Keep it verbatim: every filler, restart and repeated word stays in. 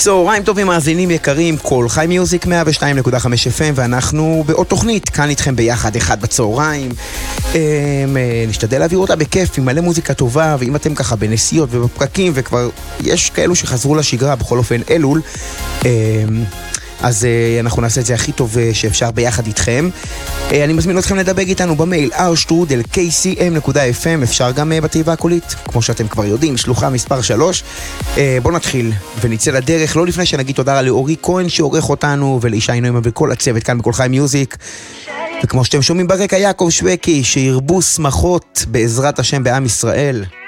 צהריים טובים מאזינים יקרים, כל חי מיוזיק מאה ושתיים נקודה חמש אף אם, ואנחנו בעוד תוכנית כאן איתכם ביחד אחד בצהריים. נשתדל להעביר אותה בכיף עם מלא מוזיקה טובה, ואם אתם ככה בנסיעות ובפקקים וכבר יש כאלו שחזרו לשגרה, בכל אופן אלול, אז uh, אנחנו נעשה את זה הכי טוב uh, שאפשר ביחד איתכם. uh, אני מזמין אתכם לדבק איתנו במייל אר שטרודל קיי סי אם נקודה אף אם, אפשר גם uh, בתיבה הקולית, כמו שאתם כבר יודעים, שלוחה מספר שלוש. uh, בואו נתחיל ונצא לדרך, לא לפני שנגיד תודה לאורי כהן שעורך אותנו, ולאישי נוימה וכל הצוות כאן בכל חי מיוזיק, וכמו שאתם שומעים ברקע יעקב שווקי, שירבו שמחות בעזרת השם בעם ישראל.